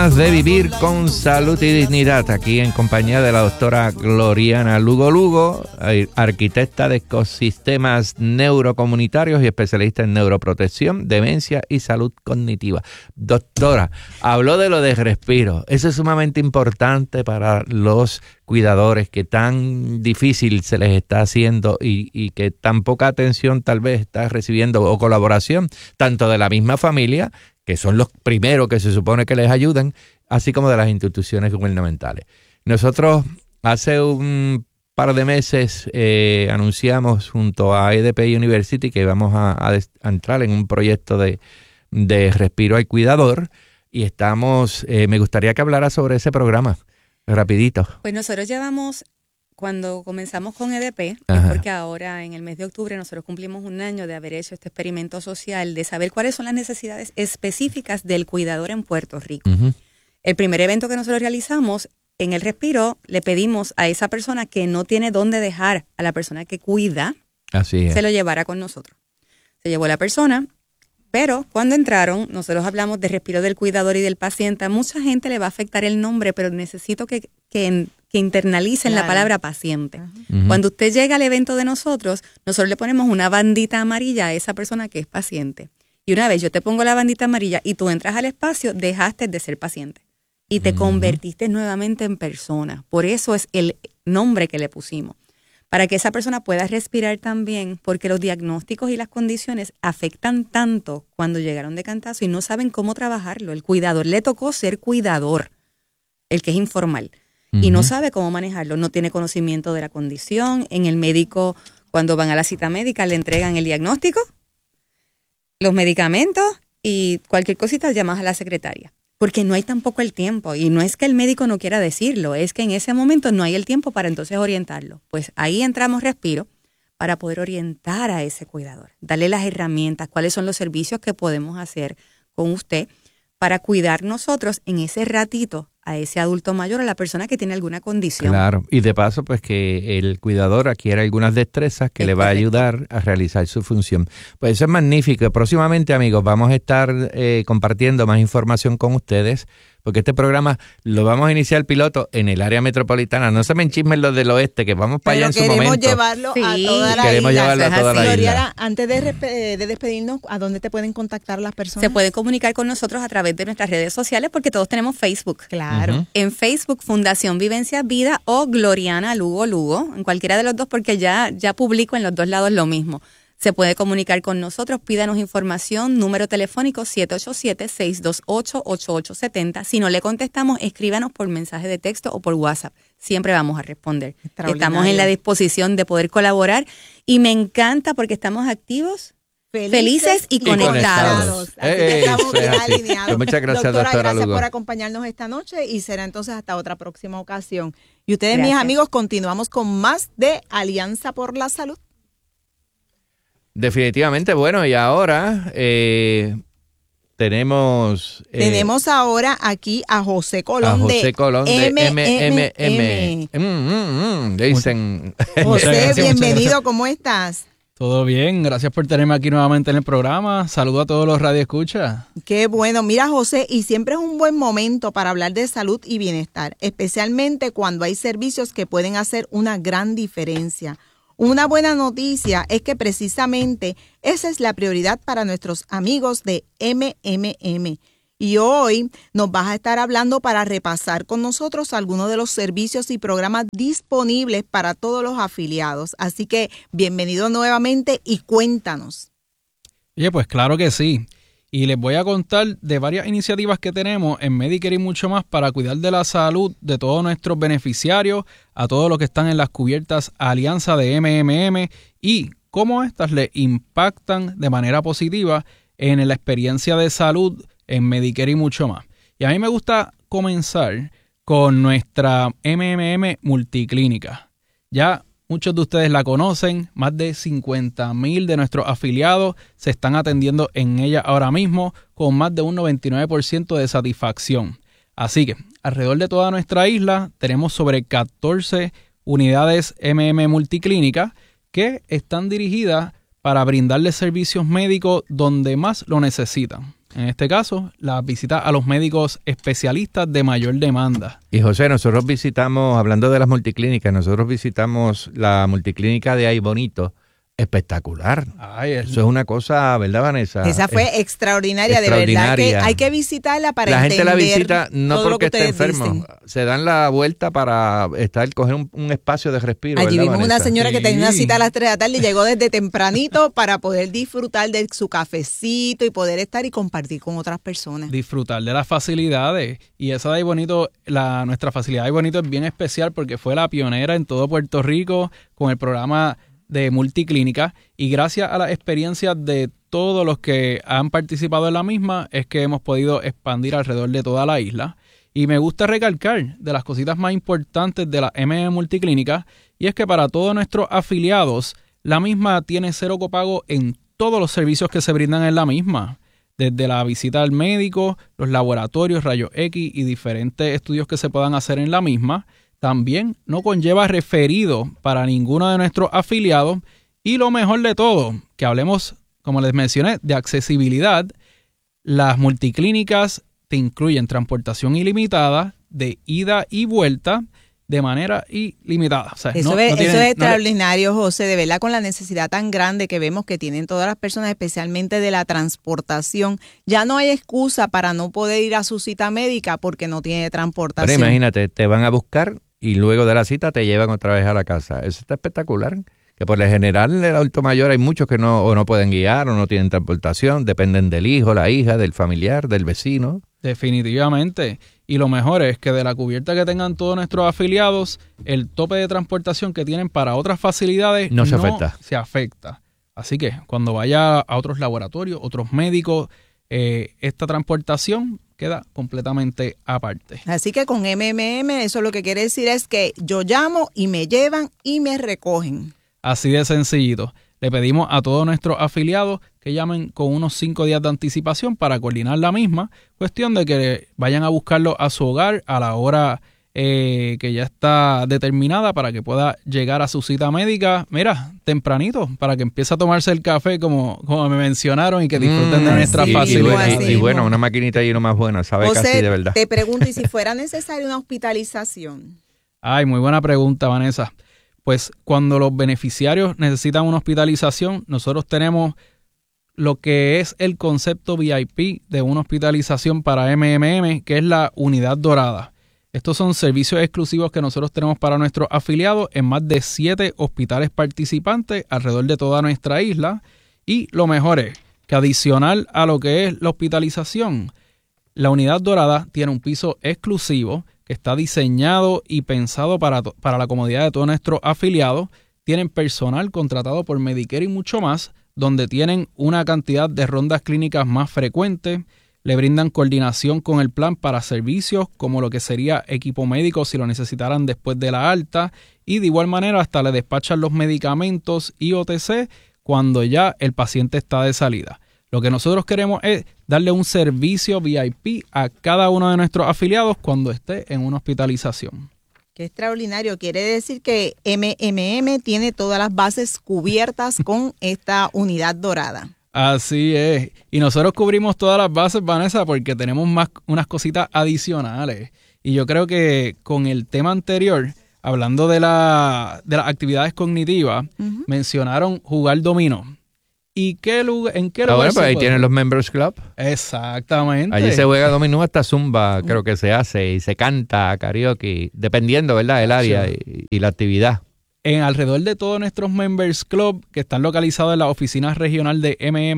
De vivir con salud y dignidad, aquí en compañía de la doctora Gloriana Lugo Lugo, arquitecta de ecosistemas neurocomunitarios y especialista en neuroprotección, demencia y salud cognitiva. Doctora, habló de lo de respiro. Eso es sumamente importante para los cuidadores, que tan difícil se les está haciendo y que tan poca atención tal vez está recibiendo o colaboración, tanto de la misma familia, que son los primeros que se supone que les ayudan, así como de las instituciones gubernamentales. Nosotros hace un par de meses anunciamos junto a EDP University que vamos a entrar en un proyecto de respiro al cuidador y estamos, me gustaría que hablara sobre ese programa, rapidito. Pues nosotros llevamos, cuando comenzamos con EDP, porque ahora en el mes de octubre nosotros cumplimos un año de haber hecho este experimento social, de saber cuáles son las necesidades específicas del cuidador en Puerto Rico. El primer evento que nosotros realizamos, en el respiro, le pedimos a esa persona que no tiene dónde dejar a la persona que cuida, se lo llevara con nosotros. Se llevó la persona, pero cuando entraron, nosotros hablamos de respiro del cuidador y del paciente. A mucha gente le va a afectar el nombre, pero necesito que internalicen la palabra paciente. Cuando usted llega al evento de nosotros le ponemos una bandita amarilla a esa persona que es paciente. Y una vez yo te pongo la bandita amarilla y tú entras al espacio, dejaste de ser paciente y te convertiste nuevamente en persona. Por eso es el nombre que le pusimos, para que esa persona pueda respirar también, porque los diagnósticos y las condiciones afectan tanto cuando llegaron de cantazo y no saben cómo trabajarlo. El cuidador le tocó ser cuidador, el que es informal, y no sabe cómo manejarlo, no tiene conocimiento de la condición. En el médico, cuando van a la cita médica, le entregan el diagnóstico, los medicamentos y cualquier cosita llamas a la secretaria, porque no hay tampoco el tiempo, y no es que el médico no quiera decirlo, es que en ese momento no hay el tiempo para entonces orientarlo. Pues ahí entramos respiro para poder orientar a ese cuidador, darle las herramientas, cuáles son los servicios que podemos hacer con usted para cuidar nosotros en ese ratito a ese adulto mayor, a la persona que tiene alguna condición. Claro, y de paso, pues que el cuidador adquiera algunas destrezas que le va a ayudar a realizar su función. Pues eso es magnífico. Próximamente, amigos, vamos a estar compartiendo más información con ustedes, porque este programa lo vamos a iniciar piloto en el área metropolitana. No se me enchismen los del oeste, que vamos para allá en su momento. Queremos llevarlo a toda la isla. Queremos llevarlo a toda la isla. Gloriana, antes de despedirnos, ¿a dónde te pueden contactar las personas? Se pueden comunicar con nosotros a través de nuestras redes sociales, porque todos tenemos Facebook. Claro. En Facebook, Fundación Vivencia Vida o Gloriana Lugo Lugo, en cualquiera de los dos, porque ya publico en los dos lados lo mismo. Se puede comunicar con nosotros, pídanos información, número telefónico 787-628-8870. Si no le contestamos, escríbanos por mensaje de texto o por WhatsApp. Siempre vamos a responder. Estamos en la disposición de poder colaborar y me encanta porque estamos activos, felices y conectados. Así que estamos bien alineados. Pues muchas gracias, doctora Gracias Lugo, por acompañarnos esta noche y será entonces hasta otra próxima ocasión. Y ustedes, mis amigos, continuamos con más de Alianza por la Salud. Definitivamente. Bueno, y ahora tenemos ahora aquí a José Colón de MMM. Dicen. José, bienvenido, ¿cómo estás? Todo bien, gracias por tenerme aquí nuevamente en el programa. Saludo a todos los radioescuchas. Qué bueno. Mira, José, y siempre es un buen momento para hablar de salud y bienestar, especialmente cuando hay servicios que pueden hacer una gran diferencia. Una buena noticia es que precisamente esa es la prioridad para nuestros amigos de MMM. Y hoy nos vas a estar hablando para repasar con nosotros algunos de los servicios y programas disponibles para todos los afiliados. Así que bienvenido nuevamente y cuéntanos. Oye, pues claro que sí. Y les voy a contar de varias iniciativas que tenemos en Medicare y mucho más para cuidar de la salud de todos nuestros beneficiarios, a todos los que están en las cubiertas Alianza de MMM y cómo estas le impactan de manera positiva en la experiencia de salud en Medicare y mucho más. Y a mí me gusta comenzar con nuestra MMM Multiclínica. Ya muchos de ustedes la conocen, más de 50,000 de nuestros afiliados se están atendiendo en ella ahora mismo con más de un 99% de satisfacción. Así que alrededor de toda nuestra isla tenemos sobre 14 unidades MMM Multiclínica que están dirigidas para brindarles servicios médicos donde más lo necesitan. En este caso, la visita a los médicos especialistas de mayor demanda. Y José, nosotros visitamos, hablando de las multiclínicas, nosotros visitamos la multiclínica de Ay Bonito. Espectacular. Eso es una cosa, ¿verdad, Vanessa? Esa fue extraordinaria, de verdad que hay que visitarla para entender. La gente la visita no porque esté enfermo, se dan la vuelta para coger un espacio de respiro. Allí vimos Vanessa? Una señora que tenía una cita a las 3 de la tarde y llegó desde tempranito para poder disfrutar de su cafecito y poder estar y compartir con otras personas. Disfrutar de las facilidades. Y esa de Ay Bonito, nuestra facilidad de Ay Bonito es bien especial porque fue la pionera en todo Puerto Rico con el programa de multiclínica, y gracias a la experiencia de todos los que han participado en la misma es que hemos podido expandir alrededor de toda la isla. Y me gusta recalcar de las cositas más importantes de la Multiclínica, y es que para todos nuestros afiliados la misma tiene cero copago en todos los servicios que se brindan en la misma, desde la visita al médico, los laboratorios, rayos X y diferentes estudios que se puedan hacer en la misma. También no conlleva referido para ninguno de nuestros afiliados. Y lo mejor de todo, que hablemos, como les mencioné, de accesibilidad. Las multiclínicas te incluyen transportación ilimitada de ida y vuelta de manera ilimitada. O sea, eso es extraordinario, José, de verdad, con la necesidad tan grande que vemos que tienen todas las personas, especialmente de la transportación. Ya no hay excusa para no poder ir a su cita médica porque no tiene transportación. Pero imagínate, te van a buscar y luego de la cita te llevan otra vez a la casa. Eso está espectacular. Que por lo general en el adulto mayor hay muchos que no pueden guiar o no tienen transportación, dependen del hijo, la hija, del familiar, del vecino. Definitivamente. Y lo mejor es que de la cubierta que tengan todos nuestros afiliados, el tope de transportación que tienen para otras facilidades no se afecta. Así que cuando vaya a otros laboratorios, otros médicos, esta transportación queda completamente aparte. Así que con eso lo que quiere decir es que yo llamo y me llevan y me recogen. Así de sencillito. Le pedimos a todos nuestros afiliados que llamen con unos 5 días de anticipación para coordinar la misma. Cuestión de que vayan a buscarlo a su hogar a la hora que ya está determinada para que pueda llegar a su cita médica, mira, tempranito, para que empiece a tomarse el café como me mencionaron y que disfruten de nuestra facilidad. Y bueno, una maquinita y uno más buena, sabe José, casi de verdad. Te pregunto, ¿y si fuera necesaria una hospitalización? Ay, muy buena pregunta, Vanessa. Pues cuando los beneficiarios necesitan una hospitalización, nosotros tenemos lo que es el concepto VIP de una hospitalización para que es la unidad dorada. Estos son servicios exclusivos que nosotros tenemos para nuestros afiliados en más de 7 hospitales participantes alrededor de toda nuestra isla. Y lo mejor es que adicional a lo que es la hospitalización, la unidad dorada tiene un piso exclusivo que está diseñado y pensado para la comodidad de todos nuestros afiliados. Tienen personal contratado por Medicare y mucho más, donde tienen una cantidad de rondas clínicas más frecuentes. Le brindan coordinación con el plan para servicios como lo que sería equipo médico si lo necesitaran después de la alta, y de igual manera hasta le despachan los medicamentos y OTC cuando ya el paciente está de salida. Lo que nosotros queremos es darle un servicio VIP a cada uno de nuestros afiliados cuando esté en una hospitalización. Qué extraordinario. Quiere decir que tiene todas las bases cubiertas con esta unidad dorada. Así es. Y nosotros cubrimos todas las bases, Vanessa, porque tenemos unas cositas adicionales. Y yo creo que con el tema anterior, hablando de las actividades cognitivas, mencionaron jugar dominó. ¿Y en qué lugar? Bueno, pues ahí tienen los Members Club. Exactamente. Allí se juega dominó, hasta zumba, creo que se hace, y se canta karaoke, dependiendo, ¿verdad?, el área y la actividad. En alrededor de todos nuestros Members Club, que están localizados en la oficina regional de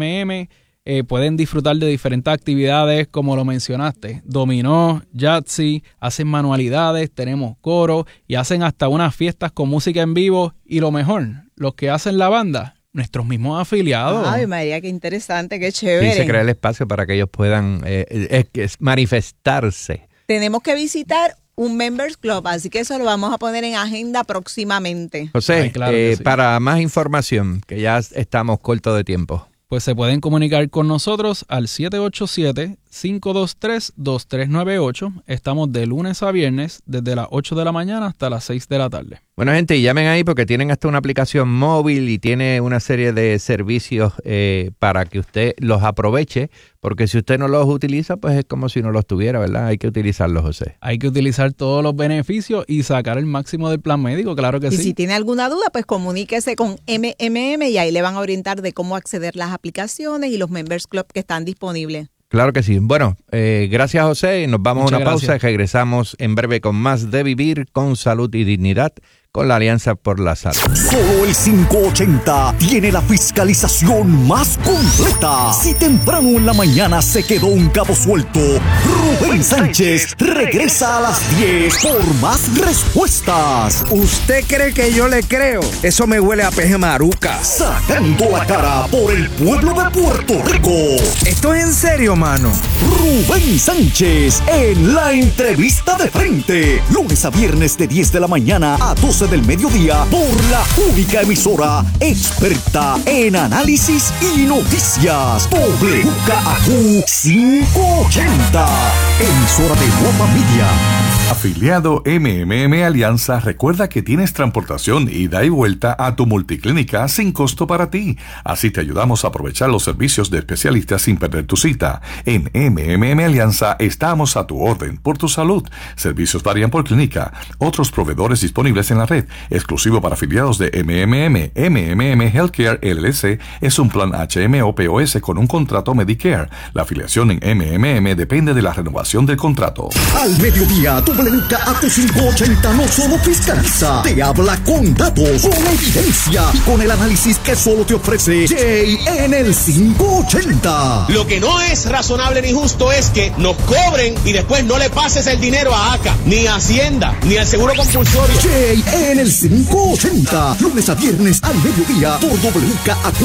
pueden disfrutar de diferentes actividades, como lo mencionaste, dominó, Yahtzee, hacen manualidades, tenemos coro y hacen hasta unas fiestas con música en vivo. Y lo mejor, los que hacen la banda, nuestros mismos afiliados. Ay, María, qué interesante, qué chévere. Sí, se crea el espacio para que ellos puedan manifestarse. Tenemos que visitar un Members Club, así que eso lo vamos a poner en agenda próximamente. José, claro sí. Para más información, que ya estamos cortos de tiempo. Pues se pueden comunicar con nosotros al 787-523-2398. Estamos de lunes a viernes desde las 8 de la mañana hasta las 6 de la tarde. Bueno, gente, llamen ahí porque tienen hasta una aplicación móvil y tiene una serie de servicios para que usted los aproveche, porque si usted no los utiliza, pues es como si no los tuviera, ¿verdad? Hay que utilizarlos, José. Hay que utilizar todos los beneficios y sacar el máximo del plan médico, claro que sí. Y si tiene alguna duda, pues comuníquese con MMM y ahí le van a orientar de cómo acceder a las aplicaciones y los Members Club que están disponibles. Claro que sí. Bueno, gracias, José. Nos vamos a una pausa y regresamos en breve con más de Vivir con Salud y Dignidad con la Alianza por la Salud. Solo el 580 tiene la fiscalización más completa. Si temprano en la mañana se quedó un cabo suelto, Rubén Sánchez regresa a las 10 por más respuestas. ¿Usted cree que yo le creo? Eso me huele a peje maruca. Sacando la cara por el pueblo de Puerto Rico. ¿Esto es en serio, mano? Rubén Sánchez en la entrevista de frente. Lunes a viernes de 10 de la mañana a 12 del mediodía por la única emisora experta en análisis y noticias. WKAQ 580. Emisora de Guapa Media. Afiliado MMM Alianza, recuerda que tienes transportación ida y vuelta a tu multiclínica sin costo para ti. Así te ayudamos a aprovechar los servicios de especialistas sin perder tu cita. En MMM Alianza estamos a tu orden por tu salud. Servicios varían por clínica. Otros proveedores disponibles en la red. Exclusivo para afiliados de MMM. MMM Healthcare LLC es un plan HMO-POS con un contrato Medicare. La afiliación en MMM depende de la renovación del contrato. Al mediodía, WKAQ 580 no solo fiscaliza, te habla con datos, con evidencia y con el análisis que solo te ofrece Jay en el 580. Lo que no es razonable ni justo es que nos cobren y después no le pases el dinero a ACA, ni a Hacienda, ni al Seguro Compulsorio. Jay en el 580, lunes a viernes al mediodía por WKAQ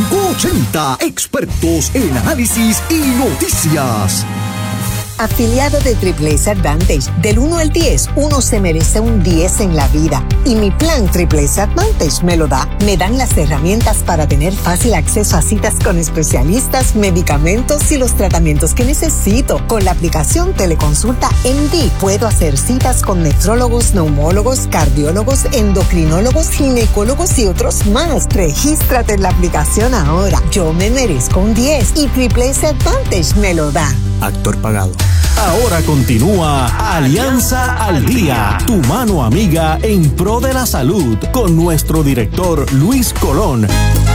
580. Expertos en análisis y noticias. Afiliado de Triple S Advantage, del 1 al 10, uno se merece un 10 en la vida. Y mi plan Triple S Advantage me lo da. Me dan las herramientas para tener fácil acceso a citas con especialistas, medicamentos y los tratamientos que necesito. Con la aplicación Teleconsulta MD, puedo hacer citas con nefrólogos, neumólogos, cardiólogos, endocrinólogos, ginecólogos y otros más. Regístrate en la aplicación ahora. Yo me merezco un 10 y Triple S Advantage me lo da. Actor pagado. Ahora continúa Alianza al Día, tu mano amiga en pro de la salud, con nuestro director Luis Colón.